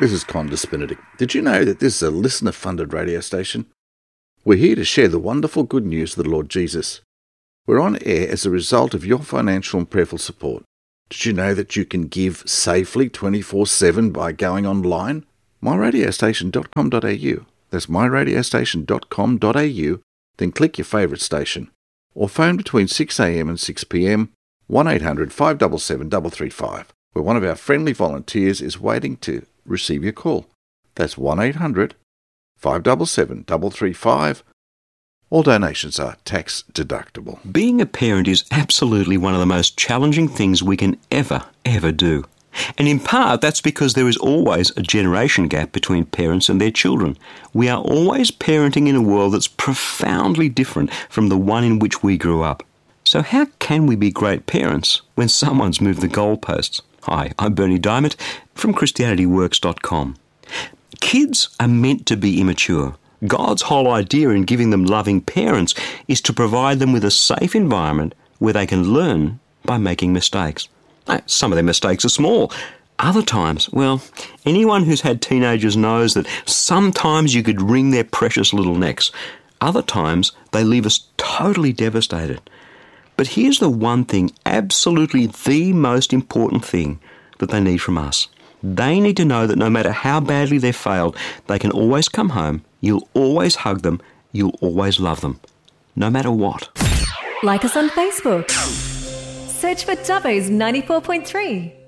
This is Condis Benedict. Did you know that this is a listener-funded radio station? We're here to share the wonderful good news of the Lord Jesus. We're on air as a result of your financial and prayerful support. Did you know that you can give safely 24/7 by going online? myradiostation.com.au. That's myradiostation.com.au. Then click your favourite station. Or phone between 6 a.m. and 6 p.m. 1800 577 335, where one of our friendly volunteers is waiting to receive your call. That's 1800 577 335. All donations are tax deductible. Being a parent is absolutely one of the most challenging things we can ever do. And in part, that's because there is always a generation gap between parents and their children. We are always parenting in a world that's profoundly different from the one in which we grew up. So how can we be great parents when someone's moved the goalposts? Hi, I'm Bernie Diamond from ChristianityWorks.com. Kids are meant to be immature. God's whole idea in giving them loving parents is to provide them with a safe environment where they can learn by making mistakes. Some of their mistakes are small. Other times, well, anyone who's had teenagers knows that sometimes you could wring their precious little necks. Other times, they leave us totally devastated. But here's the one thing, absolutely the most important thing that they need from us. They need to know that no matter how badly they've failed, they can always come home, you'll always hug them, you'll always love them, no matter what. Like us on Facebook. Search for Dubbo's 94.3.